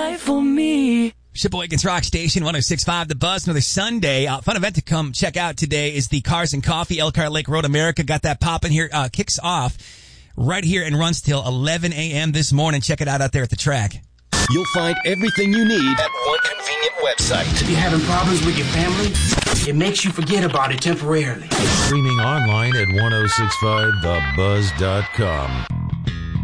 life for me. Sheboygan's Rock Station 106.5 The Buzz. Another Sunday. Fun event to come check out today is the Cars and Coffee Elkhart Lake Road America. Got that popping here. Kicks off right here and runs till 11 a.m. this morning. Check it out there at the track. You'll find everything you need at one convenient website. If you're having problems with your family, it makes you forget about it temporarily. Streaming online at 1065thebuzz.com.